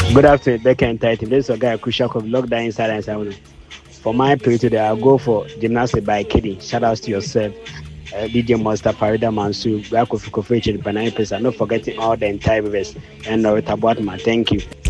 Good afternoon, Becky and Titan. This is a guy Kushak of Lockdown Inside and Sound. For my play today, I'll go for Gymnastics by Kitty. Shout out to yourself. DJ Monster, Parida Mansu, Black of Fitch, Panay Pesa. Not forgetting all the entire viewers and Norita Boatman. Thank you.